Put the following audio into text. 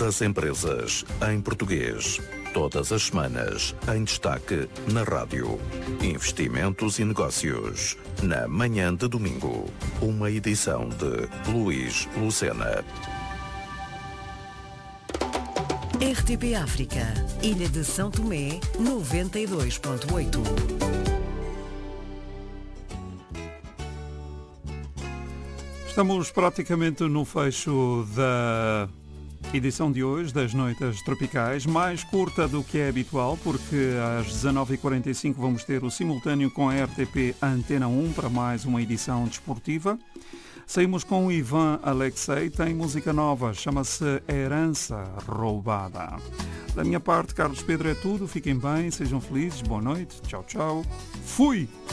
das empresas, em português. Todas as semanas, em destaque na rádio. Investimentos e negócios, na manhã de domingo. Uma edição de Luís Lucena. RTP África, Ilha de São Tomé, 92.8. Estamos praticamente no fecho da edição de hoje das Noites Tropicais, mais curta do que é habitual, porque às 19h45 vamos ter o simultâneo com a RTP Antena 1 para mais uma edição desportiva. Saímos com o Ivan Alexei, tem música nova, chama-se Herança Roubada. Da minha parte, Carlos Pedro é tudo, fiquem bem, sejam felizes, boa noite, tchau, tchau, fui!